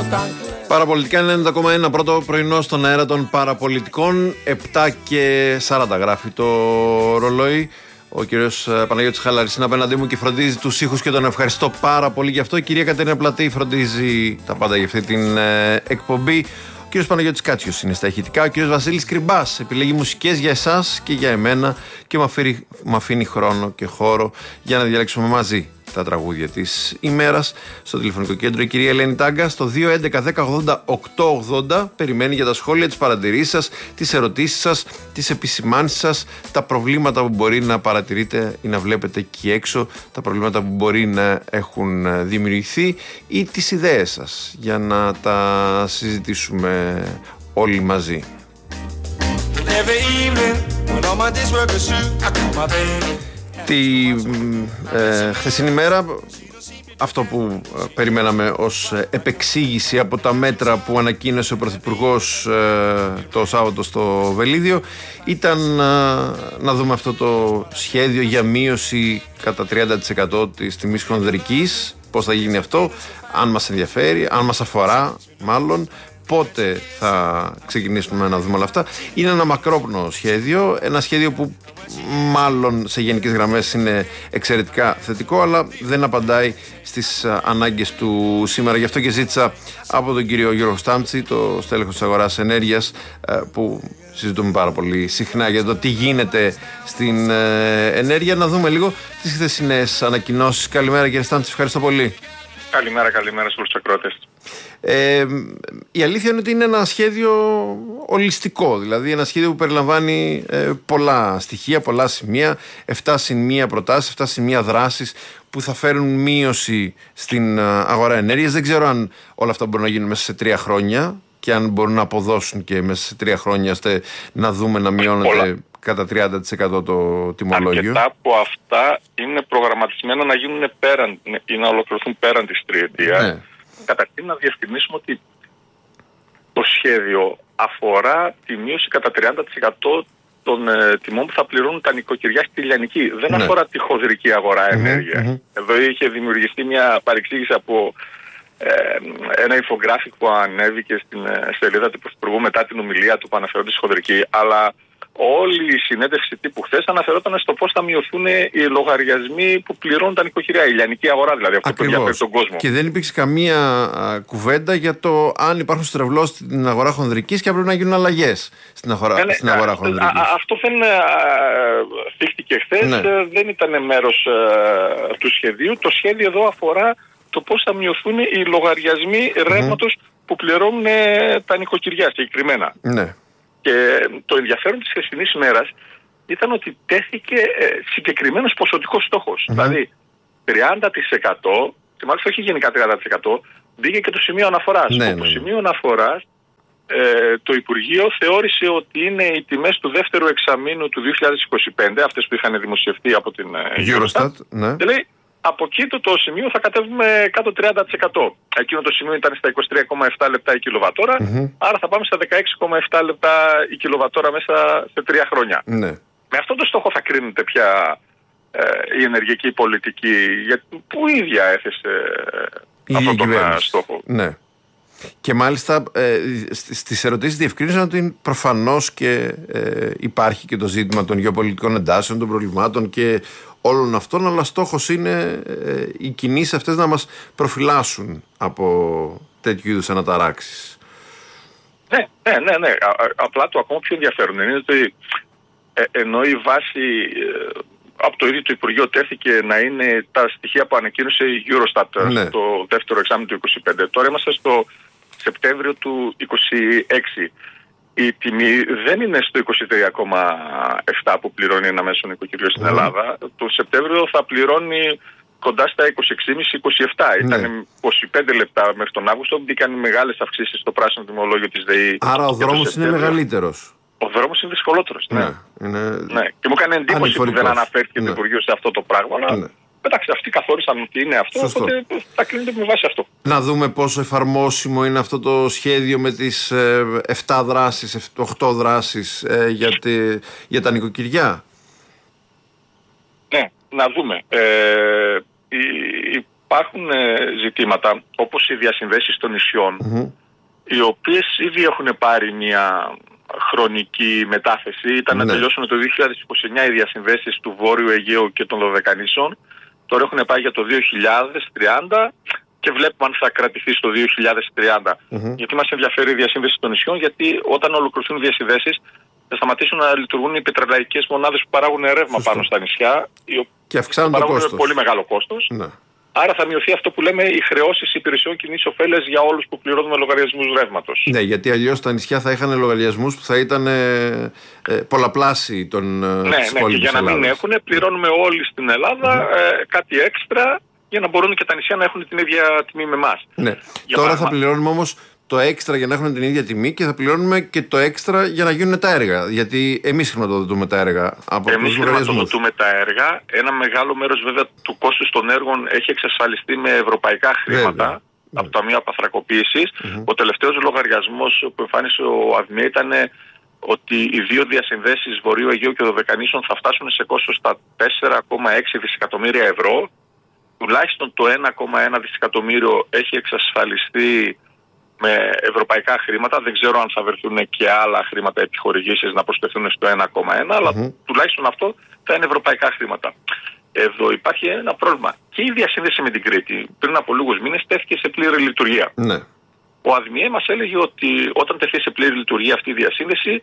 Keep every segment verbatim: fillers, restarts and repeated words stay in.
Παραπολιτικά ενενήντα κόμμα ένα, πρώτο πρωινό στον αέρα των παραπολιτικών. επτά και σαράντα γράφει το ρολόι. Ο κύριος Παναγιώτης Χαλαρής είναι απέναντί μου και φροντίζει τους ήχους και τον ευχαριστώ πάρα πολύ γι' αυτό. Η κυρία Κατερίνα Πλατή φροντίζει τα πάντα για αυτή την ε, εκπομπή. Ο κύριος Παναγιώτης Κάτσιος είναι στα ηχητικά. Ο κύριος Βασίλης Κρυμπάς επιλέγει μουσικές για εσάς και για εμένα και μου αφήνει χρόνο και χώρο για να διαλέξουμε μαζί τα τραγούδια της ημέρας. Στο τηλεφωνικό κέντρο η κυρία Ελένη Τάγκα στο δύο έντεκα δέκα ογδόντα οκτώ ογδόντα περιμένει για τα σχόλια, τις παρατηρήσεις σας, τις ερωτήσεις σας, τις επισημάνσεις σας, τα προβλήματα που μπορεί να παρατηρείτε ή να βλέπετε εκεί έξω, τα προβλήματα που μπορεί να έχουν δημιουργηθεί ή τις ιδέες σας για να τα συζητήσουμε όλοι μαζί. Τη ε, χθεσινή μέρα αυτό που ε, περιμέναμε ως ε, επεξήγηση από τα μέτρα που ανακοίνωσε ο Πρωθυπουργός ε, το Σάββατο στο Βελίδιο ήταν ε, να δούμε αυτό το σχέδιο για μείωση κατά τριάντα τοις εκατό της τιμής χονδρικής, πώς θα γίνει αυτό, αν μας ενδιαφέρει, αν μας αφορά μάλλον, πότε θα ξεκινήσουμε να δούμε όλα αυτά. Είναι ένα μακρόπνο σχέδιο, ένα σχέδιο που μάλλον σε γενικές γραμμές είναι εξαιρετικά θετικό, αλλά δεν απαντάει στις ανάγκες του σήμερα. Γι' αυτό και ζήτησα από τον κύριο Γιώργο Στάμτσι, το στέλεχος της αγοράς ενέργειας, που συζητούμε πάρα πολύ συχνά για το τι γίνεται στην ενέργεια, να δούμε λίγο τις χθεσινές ανακοινώσεις. Καλημέρα κύριε Στάμτσι, ευχαριστώ πολύ. Καλημέρα, καλημέρα σε όλους τους ακροατές. Ε, η αλήθεια είναι ότι είναι ένα σχέδιο ολιστικό, δηλαδή ένα σχέδιο που περιλαμβάνει ε, πολλά στοιχεία, πολλά σημεία, επτά συν μία προτάσεις, επτά συν μία δράσεις που θα φέρουν μείωση στην αγορά ενέργειας. Δεν ξέρω αν όλα αυτά μπορούν να γίνουν μέσα σε τρία χρόνια και αν μπορούν να αποδώσουν και μέσα σε τρία χρόνια ώστε να δούμε να μειώνεται πολλά. Κατά τριάντα τοις εκατό το τιμολόγιο. Αρκετά από αυτά είναι προγραμματισμένα να γίνουν πέραν ή να ολοκληρωθούν πέραν της τριετίας. Ναι. Καταρχήν να διευκρινίσουμε ότι το σχέδιο αφορά τη μείωση κατά τριάντα τοις εκατό των ε, τιμών που θα πληρώνουν τα νοικοκυριά στη λιανική. Δεν ναι. αφορά τη χονδρική αγορά ενέργεια. Mm-hmm. Εδώ είχε δημιουργηθεί μια παρεξήγηση από ε, ένα infographic που ανέβηκε στην ε, σελίδα του Πρωθυπουργού μετά την ομιλία του που αναφέρονται στη χονδρική, αλλά όλη η συνέντευξη τύπου χθες αναφερόταν στο πώς θα μειωθούν οι λογαριασμοί που πληρώνουν τα νοικοκυριά, η λιανική αγορά δηλαδή, αυτό που ενδιαφέρει τον κόσμο. Και δεν υπήρξε καμία α, κουβέντα για το αν υπάρχουν στρεβλώσεις στην αγορά χονδρικής και αν πρέπει να γίνουν αλλαγές στην αγορά, ναι, στην αγορά α, χονδρικής. Α, α, αυτό δεν θύχτηκε χθες, ναι. δεν ήταν μέρος α, του σχεδίου. Το σχέδιο εδώ αφορά το πώς θα μειωθούν οι λογαριασμοί mm-hmm. ρεύματος που πληρώνουν ε, τα νοικοκυριά συγκεκριμένα. Ναι. Και το ενδιαφέρον της χθεσινής ημέρας ήταν ότι τέθηκε ε, συγκεκριμένος ποσοτικός στόχος. Mm-hmm. Δηλαδή τριάντα τοις εκατό, και μάλιστα όχι γενικά τριάντα τοις εκατό, μπήκε και το σημείο αναφοράς. Ναι, το ναι. σημείο αναφοράς ε, το Υπουργείο θεώρησε ότι είναι οι τιμές του δεύτερου εξαμήνου του δύο χιλιάδες είκοσι πέντε, αυτές που είχαν δημοσιευτεί από την Eurostat. Eurostat ναι. Και λέει, από εκεί το, το σημείο θα κατέβουμε κάτω τριάντα τοις εκατό. Εκείνο το σημείο ήταν στα είκοσι τρία κόμμα επτά λεπτά η κιλοβατόρα, mm-hmm. άρα θα πάμε στα δεκαέξι κόμμα επτά λεπτά η κιλοβατόρα μέσα σε τρία χρόνια. Mm-hmm. Με αυτόν τον στόχο θα κρίνεται πια ε, η ενεργειακή πολιτική, γιατί που η ίδια έθεσε ε, αυτόν τον στόχο. Ναι. Και μάλιστα ε, στις ερωτήσεις διευκρίνησαν ότι προφανώς και ε, υπάρχει και το ζήτημα των γεωπολιτικών εντάσεων, των προβλημάτων και όλων αυτών, αλλά στόχος είναι ε, οι κινήσεις αυτές να μας προφυλάσσουν από τέτοιου είδους αναταράξεις. Ναι, ναι, ναι, ναι. Α, απλά το ακόμα πιο ενδιαφέρον είναι ότι ε, ενώ η βάση ε, από το ίδιο το Υπουργείο τέθηκε να είναι τα στοιχεία που ανακοίνωσε η Eurostat ναι. στο δεύτερο εξάμηνο του είκοσι πέντε, τώρα είμαστε στο Σεπτέμβριο του είκοσι έξι. Η τιμή δεν είναι στο είκοσι τρία κόμμα επτά που πληρώνει ένα μέσο νοικοκυριό στην mm. Ελλάδα. Το Σεπτέμβριο θα πληρώνει κοντά στα είκοσι έξι κόμμα πέντε είκοσι επτά. Mm. Ήταν είκοσι πέντε λεπτά μέχρι τον Αύγουστο. Μπήκαν μεγάλες αυξήσεις στο πράσινο τιμολόγιο της ΔΕΗ. Άρα ο δρόμος είναι μεγαλύτερος. Ο δρόμος είναι δυσκολότερος. Ναι. Ναι. Είναι... ναι. Και μου έκανε εντύπωση που δεν αναφέρθηκε ναι. το Υπουργείο σε αυτό το πράγμα. Αλλά... Ναι. Εντάξει, αυτοί καθόρισαν ότι είναι αυτό, Σωστό. Οπότε θα κρίνεται με βάση αυτό. Να δούμε πόσο εφαρμόσιμο είναι αυτό το σχέδιο με τις ε, επτά δράσεις, οκτώ δράσεις ε, για, τη, για τα νοικοκυριά. Ναι, να δούμε. Ε, η, η υπάρχουν ε, ζητήματα όπως οι διασυνδέσεις των νησιών, mm-hmm. οι οποίες ήδη έχουν πάρει μια χρονική μετάθεση. Ήταν ναι. να τελειώσουν το δύο χιλιάδες είκοσι εννιά οι διασυνδέσεις του Βόρειου Αιγαίου και των Δωδεκανήσων. Τώρα έχουν πάει για το δύο χιλιάδες τριάντα και βλέπουμε αν θα κρατηθεί στο δύο χιλιάδες τριάντα. Mm-hmm. Γιατί μας ενδιαφέρει η διασύνδεση των νησιών, γιατί όταν ολοκληρωθούν οι διασυνδέσεις θα σταματήσουν να λειτουργούν οι πετρελαϊκές μονάδες που παράγουν ρεύμα Σωστό. πάνω στα νησιά, και αυξάνουν το κόστος. Πολύ μεγάλο κόστος. Ναι. Άρα θα μειωθεί αυτό που λέμε οι χρεώσεις υπηρεσιών κοινής ωφέλειας για όλους που πληρώνουμε λογαριασμούς ρεύματος. Ναι, γιατί αλλιώς τα νησιά θα είχαν λογαριασμούς που θα ήταν ε, ε, πολλαπλάσιοι των ναι, ναι, και για να μην έχουν, πληρώνουμε όλοι στην Ελλάδα mm-hmm. ε, κάτι έξτρα για να μπορούν και τα νησιά να έχουν την ίδια τιμή με εμάς. Ναι. Τώρα πράγμα. θα πληρώνουμε όμως το έξτρα για να έχουν την ίδια τιμή και θα πληρώνουμε και το έξτρα για να γίνουν τα έργα. Γιατί εμείς χρηματοδοτούμε τα έργα από εμείς τους χρηματοδοτούμε τα έργα. Ένα μεγάλο μέρος βέβαια του κόστους των έργων έχει εξασφαλιστεί με ευρωπαϊκά χρήματα βέβαια. από το Ταμείο Απαθρακοποίησης. Mm-hmm. Ο τελευταίος λογαριασμός που εμφάνισε ο ΑΔΜΙΕ ήταν ότι οι δύο διασυνδέσεις Βορείου Αιγαίου και Δωδεκανήσων θα φτάσουν σε κόστος στα τέσσερα κόμμα έξι δισεκατομμύρια ευρώ. Τουλάχιστον το ένα κόμμα ένα δισεκατομμύριο έχει εξασφαλιστεί με ευρωπαϊκά χρήματα. Δεν ξέρω αν θα βρεθούν και άλλα χρήματα επιχορηγήσεις να προσθεθούν στο ένα κόμμα ένα, αλλά mm-hmm. τουλάχιστον αυτό θα είναι ευρωπαϊκά χρήματα. Εδώ υπάρχει ένα πρόβλημα. Και η διασύνδεση με την Κρήτη πριν από λίγους μήνες τέθηκε σε πλήρη λειτουργία. Mm-hmm. Ο ΑΔΜΙΕ μας έλεγε ότι όταν τεθεί σε πλήρη λειτουργία αυτή η διασύνδεση,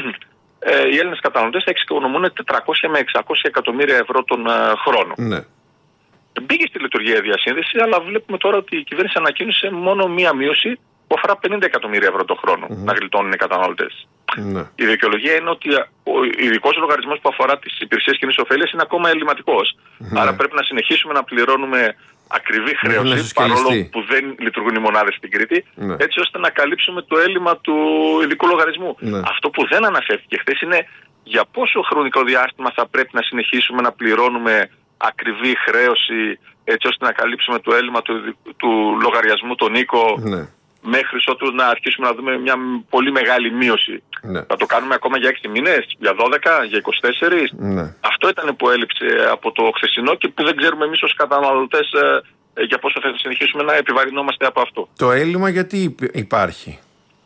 ε, οι Έλληνες καταναλωτές θα εξοικονομούν τετρακόσια με εξακόσια εκατομμύρια ευρώ τον ε, χρόνο. Mm-hmm. Μπήκε στη λειτουργία η διασύνδεση, αλλά βλέπουμε τώρα ότι η κυβέρνηση ανακοίνωσε μόνο μία μείωση που αφορά πενήντα εκατομμύρια ευρώ το χρόνο mm-hmm. να γλιτώνουν οι καταναλωτές. Mm-hmm. Η δικαιολογία είναι ότι ο ειδικός λογαριασμός που αφορά τις υπηρεσίες κοινής ωφέλειας είναι ακόμα ελληματικός. Mm-hmm. Άρα πρέπει να συνεχίσουμε να πληρώνουμε ακριβή χρέωση, mm-hmm. παρόλο που δεν λειτουργούν οι μονάδες στην Κρήτη, mm-hmm. έτσι ώστε να καλύψουμε το έλλειμμα του ειδικού λογαριασμού. Mm-hmm. Αυτό που δεν αναφέρθηκε χθες είναι για πόσο χρονικό διάστημα θα πρέπει να συνεχίσουμε να πληρώνουμε ακριβή χρέωση, έτσι ώστε να καλύψουμε το έλλειμμα του, του λογαριασμού τον οίκο. Mm-hmm. Μέχρι ότου να αρχίσουμε να δούμε μια πολύ μεγάλη μείωση. Ναι. Θα το κάνουμε ακόμα για έξι μήνες, για δώδεκα, για είκοσι τέσσερα. Ναι. Αυτό ήταν που έλειψε από το χθεσινό και που δεν ξέρουμε εμείς ως καταναλωτές ε, για πόσο θα συνεχίσουμε να επιβαρυνόμαστε από αυτό. Το έλλειμμα γιατί υπάρχει?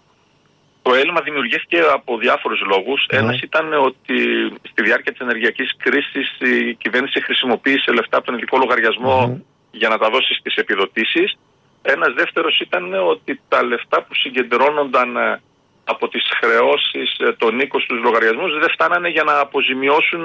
Το έλλειμμα δημιουργήθηκε από διάφορους λόγους. Mm. Ένας ήταν ότι στη διάρκεια της ενεργειακής κρίσης η κυβέρνηση χρησιμοποίησε λεφτά από τον ειδικό λογαριασμό mm. για να τα δώσει στις επιδοτήσεις. Ένας δεύτερος ήταν ότι τα λεφτά που συγκεντρώνονταν από τις χρεώσεις των οίκων στους λογαριασμούς δεν φτάνανε για να αποζημιώσουν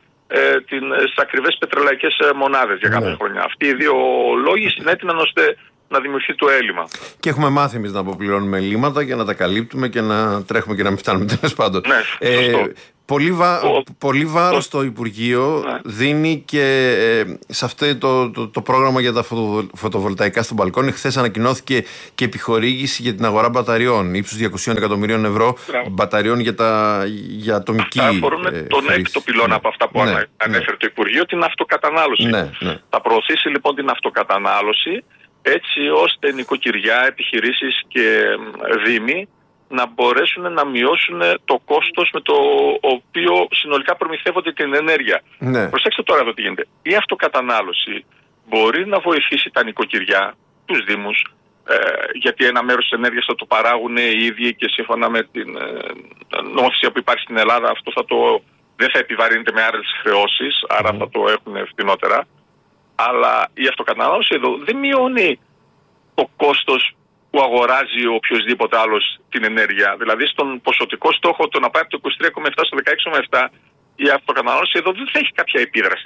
ε, τις ακριβές πετρελαϊκές μονάδες για κάποια ναι. χρόνια. Αυτοί οι δύο λόγοι συνέτειναν ώστε να δημιουργηθεί το έλλειμμα. Και έχουμε μάθει εμείς να αποπληρώνουμε ελλείμματα για να τα καλύπτουμε και να τρέχουμε και να μην φτάνουμε τέλος πάντων. Ναι, ε, πολύ, βα... Ο... πολύ βάρος το Υπουργείο ναι. δίνει και ε, σε αυτό το, το, το πρόγραμμα για τα φωτο... φωτοβολταϊκά στο μπαλκόνι. Χθες ανακοινώθηκε και επιχορήγηση για την αγορά μπαταριών ύψους διακόσια εκατομμυρίων ευρώ. Μπράβο. Μπαταριών για, τα... για ατομική χρήση. Αυτά αφορούν ε, τον έκτο πυλώνα ναι. από αυτά που ναι. ανέφερε ναι. το Υπουργείο, την αυτοκατανάλωση. Ναι. Ναι. Θα προωθήσει λοιπόν την αυτοκατανάλωση, έτσι ώστε νοικοκυριά, επιχειρήσεις και δήμοι να μπορέσουν να μειώσουν το κόστος με το οποίο συνολικά προμηθεύονται την ενέργεια. Ναι. Προσέξτε τώρα εδώ τι γίνεται. Η αυτοκατανάλωση μπορεί να βοηθήσει τα νοικοκυριά, τους δήμους, ε, γιατί ένα μέρος της ενέργειας θα το παράγουν οι ίδιοι και σύμφωνα με την ε, νομοθεσία που υπάρχει στην Ελλάδα αυτό θα το, δεν θα επιβαρύνεται με άλλες χρεώσεις, άρα mm. θα το έχουν φθηνότερα. Αλλά η αυτοκατανάλωση εδώ δεν μειώνει το κόστος που αγοράζει οποιοδήποτε άλλος την ενέργεια. Δηλαδή στον ποσοτικό στόχο το να πάει από το είκοσι τρία κόμμα επτά στο δεκαέξι κόμμα επτά η αυτοκατανάλωση εδώ δεν θα έχει κάποια επίδραση.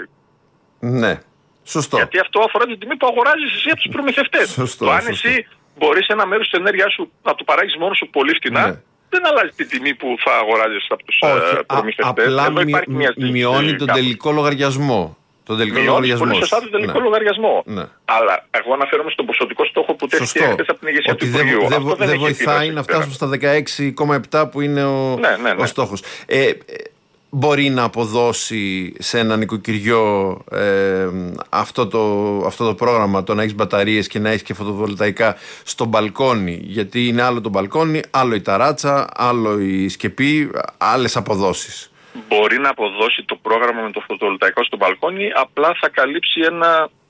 Ναι, σωστό. Γιατί αυτό αφορά την τιμή που αγοράζεις εσύ από τους προμηθευτές. Σωστό, το αν σωστό. εσύ μπορείς ένα μέρος της ενέργειας σου να το παράγεις μόνο σου πολύ φτηνά, ναι. δεν αλλάζει την τιμή που θα αγοράζεις από τους Όχι, προμηθευτές. Α, απλά μει, μειώνει τον κάπου. τελικό λογαριασμό. Τον τελικό λογαριασμό. Πολύ σωστά τον τελικό ναι. λογαριασμό. Ναι. Αλλά εγώ αναφέρομαι στον ποσοτικό στόχο που τέθηκε χθες από την ηγεσία του Υπουργείου. Ότι δεν, δεν, δεν βοηθάει να φτάσουμε στα δεκαέξι κόμμα επτά που είναι ο, ναι, ναι, ναι. ο στόχος. Ε, μπορεί να αποδώσει σε ένα νοικοκυριό ε, αυτό, το, αυτό το πρόγραμμα, το να έχεις μπαταρίες και να έχεις και φωτοβολταϊκά στο μπαλκόνι? Γιατί είναι άλλο το μπαλκόνι, άλλο η ταράτσα, άλλο η σκεπή, άλλες αποδόσεις. Μπορεί να αποδώσει το πρόγραμμα με το φωτοβολταϊκό στο μπαλκόνι, απλά θα καλύψει ένα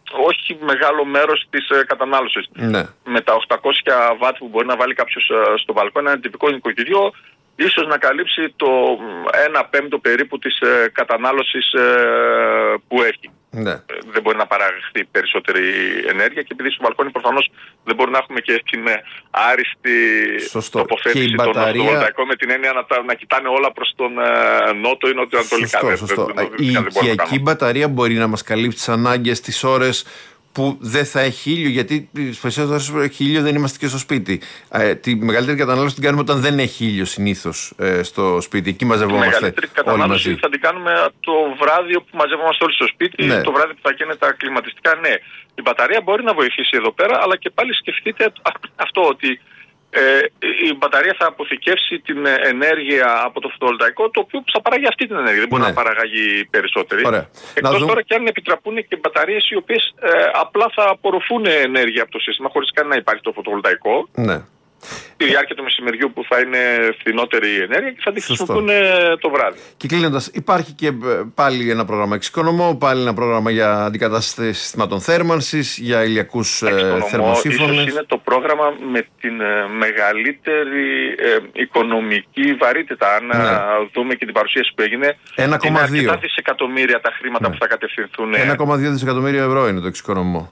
όχι μεγάλο μέρος της ε, κατανάλωσης. Ναι. Με τα οκτακόσια βατ που μπορεί να βάλει κάποιος ε, στο μπαλκόνι, ένα τυπικό νοικοκυριό, ίσως να καλύψει το ένα πέμπτο περίπου της ε, κατανάλωσης ε, που έχει. Ναι. Ε, δεν μπορεί να παραγωγηθεί περισσότερη ενέργεια και επειδή στο μπαλκόνι προφανώς δεν μπορεί να έχουμε και την ε, άριστη Σωστό. τοποθέτηση των μπαταρία... φωτοβολταϊκών με την έννοια να, να κοιτάνε όλα προς τον ε, νότο ή νοτιοανατολικά. Σωστό, σωστό. Η οικιακή μπαταρία μπορεί να μας καλύψει τις ανάγκες τις ώρες που δεν θα έχει ήλιο, γιατί στις περισσότερες ώρες που έχει ήλιο δεν είμαστε και στο σπίτι. Ε, τη μεγαλύτερη κατανάλωση την κάνουμε όταν δεν έχει ήλιο συνήθως ε, στο σπίτι. Εκεί μαζευόμαστε. Τη μεγαλύτερη κατανάλωση θα την κάνουμε το βράδυ όπου μαζευόμαστε όλοι στο σπίτι, ναι. Το βράδυ που θα καίνε τα κλιματιστικά. Ναι, η μπαταρία μπορεί να βοηθήσει εδώ πέρα, αλλά και πάλι σκεφτείτε αυτό ότι Ε, η μπαταρία θα αποθηκεύσει την ενέργεια από το φωτοβολταϊκό, το οποίο θα παράγει αυτή την ενέργεια. Δεν μπορεί ναι. να παραγάγει περισσότερη. Εκτός τώρα και αν επιτραπούν και μπαταρίες οι οποίες ε, απλά θα απορροφούν ενέργεια από το σύστημα χωρίς καν να υπάρχει το φωτοβολταϊκό. Ναι. Τη διάρκεια του μεσημεριού που θα είναι φθηνότερη η ενέργεια και θα τη χρησιμοποιούν το βράδυ. Και κλείνοντας, υπάρχει και πάλι ένα πρόγραμμα εξοικονομώ, πάλι ένα πρόγραμμα για αντικατάσταση συστημάτων θέρμανσης, για ηλιακούς θερμοσύφωνες. Ίσως είναι το πρόγραμμα με την μεγαλύτερη ε, οικονομική βαρύτητα. Αν ναι. δούμε και την παρουσίαση που έγινε, ένα κόμμα δύο. Είναι αρκετά δισεκατομμύρια τα χρήματα ναι. που θα κατευθυνθούν. ένα κόμμα δύο δισεκατομμύρια ευρώ είναι το εξοικονομώ.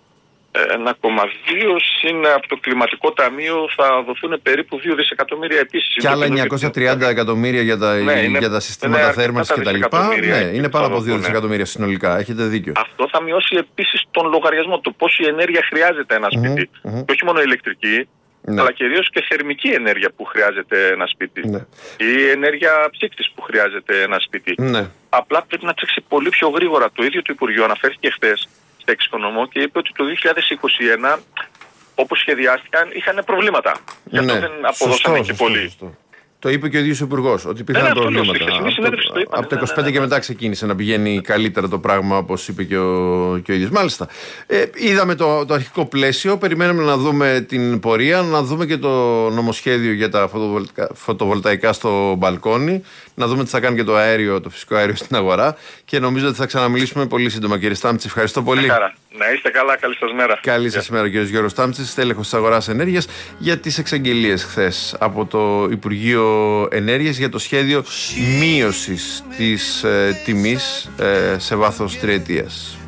ένα κόμμα δύο είναι από το κλιματικό ταμείο, θα δοθούν περίπου δύο δισεκατομμύρια επίσης. Και άλλα εννιακόσια τριάντα εκατομμύρια για τα, ναι, είναι, για τα συστήματα θέρμανσης και τα λοιπά. Ναι, είναι πάνω από δύο ναι. δισεκατομμύρια συνολικά. Έχετε δίκιο. Αυτό θα μειώσει επίσης τον λογαριασμό, το πόση ενέργεια χρειάζεται ένα σπίτι. Mm-hmm, mm-hmm. Και όχι μόνο ηλεκτρική, ναι. αλλά κυρίως και θερμική ενέργεια που χρειάζεται ένα σπίτι. Ναι. Ή ενέργεια ψήκτης που χρειάζεται ένα σπίτι. Ναι. Απλά πρέπει να τρέξει πολύ πιο γρήγορα. Το ίδιο το Υπουργείο αναφέρθηκε χθες στα εξοικονομώ και είπε ότι το δύο χιλιάδες είκοσι ένα, όπως σχεδιάστηκαν, είχαν προβλήματα. Γι' αυτό ναι. δεν αποδώσανε και πολύ. Σωστό. Το είπε και ο ίδιος ο Υπουργός, ότι υπήρχαν ναι, προβλήματα. Από το είκοσι πέντε και μετά ξεκίνησε να πηγαίνει καλύτερα το πράγμα, όπως είπε και ο, και ο ίδιος. Μάλιστα. Ε, είδαμε το, το αρχικό πλαίσιο, περιμένουμε να δούμε την πορεία, να δούμε και το νομοσχέδιο για τα φωτοβολταϊκά, φωτοβολταϊκά στο μπαλκόνι, να δούμε τι θα κάνει και το αέριο, το φυσικό αέριο στην αγορά και νομίζω ότι θα ξαναμιλήσουμε πολύ σύντομα, κύριε Στάμτση. Ευχαριστώ πολύ. Χαρά. Να είστε καλά, καλή σας μέρα. Καλή σας μέρα, κύριος Γιώργος Στάμτσης, τέλεχος της αγοράς ενέργειας, για τις εξαγγελίες χθες από το Υπουργείο Ενέργειας για το σχέδιο μείωσης της ε, τιμής ε, σε βάθος τριετίας.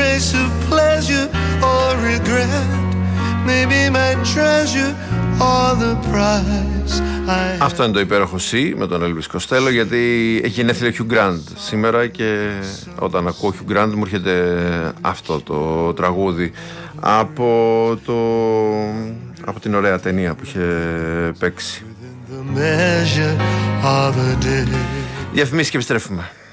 Αυτό είναι το υπέροχο C με τον Elvis Costello, γιατί έχει γενέθλια Hugh Grant σήμερα και όταν ακούω Hugh Grant μου έρχεται αυτό το τραγούδι από, το, από την ωραία ταινία που είχε παίξει. Διαφημίσεις και επιστρέφουμε.